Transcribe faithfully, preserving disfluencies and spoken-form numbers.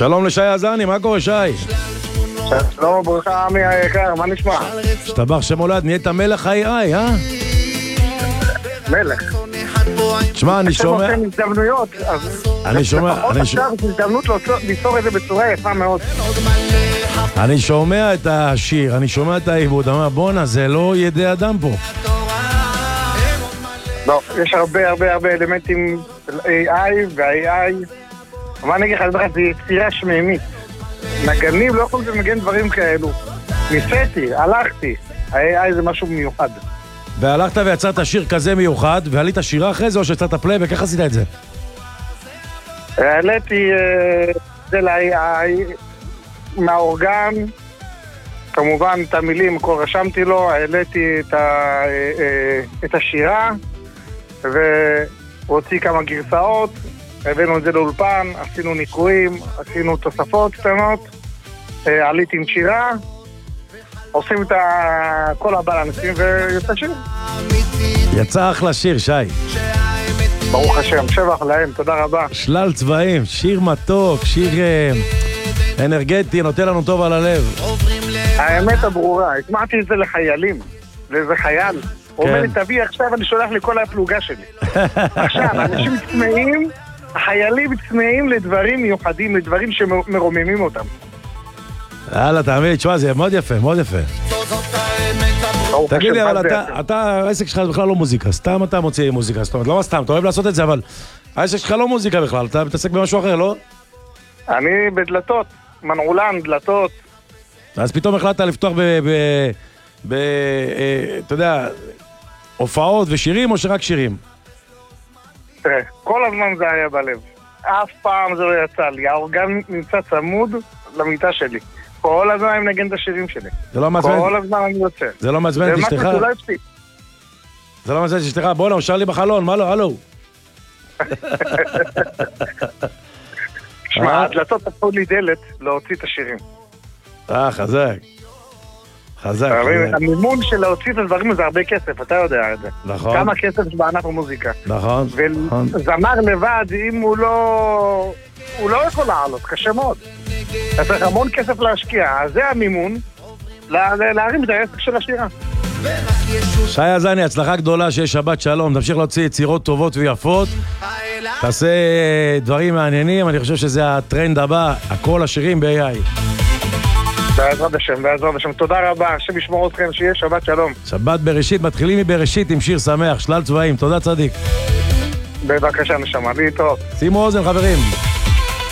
שלום לשי עזני, מה קורה שי? שלום וברכה עמי היקר, מה נשמע? שתבח שמולד, נהיית מלך ה-איי איי, אה? מלך. תשמע, אני שומע... אתם עושים הזדמנויות, אז... אני שומע... לפחות עכשיו יש הזדמנות ליצור את זה בצורה יפה מאוד. אני שומע את השיר, אני שומע את העיבוד, אני אומר, בונה, זה לא ידי אדם פה. לא, יש הרבה הרבה הרבה אלמנטים של איי איי וה-איי איי. מה אני אגיד לך, זה יצירה שמימית. נגנים לא יכולים לנגן דברים כאלו. ניסיתי, הלכתי. ה-איי איי זה משהו מיוחד. והלכת ויצרת שיר כזה מיוחד, ועלית שירה אחרי זה או שיצרת פליי, וכך עשית את זה? העליתי זה ל-איי איי מהאורגן, כמובן את המילים, כל רשמתי לו, העליתי את, ה, את השירה, והוציא כמה גרסאות, הבאנו את זה לאולפן, עשינו ניקויים, עשינו תוספות קטנות, עליתי עם שירה, עושים את כל הבלנסים ויוצא שיר. יצא אחלה שיר, שי. ברוך השם, שבח להם, תודה רבה. שלל צבעים, שיר מתוק, שיר אנרגטי, נותן לנו טוב על הלב. האמת הברורה, התמעתי את זה לחיילים, לאיזה חייל. הוא אומר לי, תביא עכשיו, אני שולח לכל הפלוגה שלי. עכשיו, אנשים צמאים, החיילים צמאים לדברים מיוחדים, לדברים שמרוממים אותם. יאללה, תאמין, תשמע, זה מאוד יפה, מאוד יפה. תגיד לי, אבל אתה, העסק שלך בכלל לא מוזיקה, סתם אתה מוציא מוזיקה, זאת אומרת, לא סתם, אתה אוהב לעשות את זה, אבל העסק שלך לא מוזיקה בכלל, אתה מתעסק במשהו אחר, לא? אני בדלתות, מנעולן, דלתות. אז פתאום החלטת לפתוח ב... ב... אתה יודע, הופעות ושירים או שרק שירים? תראה, כל הזמן זה היה בלב. אף פעם זה לא יצא לי. האורגן נמצא צמוד למיטה שלי. כל הזמן אני מנגן את השירים שלי. זה לא מעצבן? כל הזמן אני יוצא. זה לא מעצבן את אשתך? זה משהו שלא הפסיק. זה לא מעצבן את אשתך? בוא'נה, הוא שר לי בחלון, מה לא? הלו. שמע, הדלתות הפכו לי דלת להוציא את השירים. אה, חזק. חזק. המימון של להוציא את הדברים זה הרבה כסף, אתה יודע את זה. נכון. כמה כסף בענף המוזיקה. נכון. וזמר לבד, אם הוא לא... הוא לא יכול לעלות, קשה מאוד. אתה צריך המון כסף להשקיע, אז זה המימון להרים את העסק של השירה. שי עזני, הצלחה גדולה, שיש שבת שלום, תמשיך להוציא יצירות טובות ויפות, תעשה דברים מעניינים, אני חושב שזה הטרנד הבא, הכל השירים ב-איי איי. בעזרת השם, בעזרת השם, תודה רבה, השם ישמור אתכם, שיהיה שבת שלום. שבת בראשית, מתחילים מבראשית עם שיר שמח, שלל צבעים, תודה צדיק. בבקשה נשמה, לי טוב. שימו אוזן חברים.